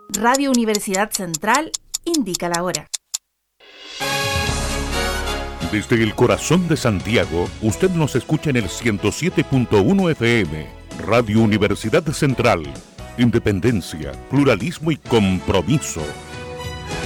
Radio Universidad Central indica la hora. Desde el corazón de Santiago, usted nos escucha en el 107.1 FM. Radio Universidad Central. Independencia, pluralismo y compromiso.